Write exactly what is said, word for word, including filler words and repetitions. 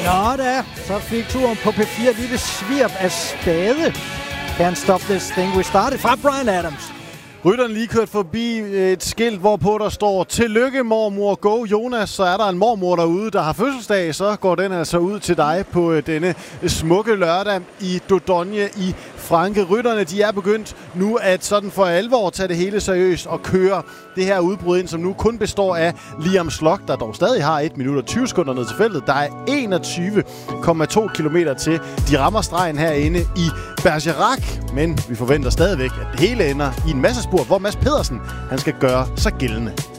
Nå da, så fik turen på P fire et lille svirp af spade. Can't stop this thing we started fra Bryan Adams. Rytteren lige kørt forbi et skilt, hvorpå der står "Tillykke mormor, go Jonas". Så er der en mormor derude, der har fødselsdag, så går den altså ud til dig på denne smukke lørdag i Dordogne i Frankrig. Rytterne, de er begyndt nu at sådan for alvor tage det hele seriøst og køre det her udbrud ind, som nu kun består af Liam Slock, der dog stadig har et minut og tyve sekunder ned til feltet. Der er enogtyve komma to kilometer til. De rammer stregen herinde i Bergerac, men vi forventer stadigvæk, at det hele ender i en massespurt, hvor Mads Pedersen han skal gøre sig gældende.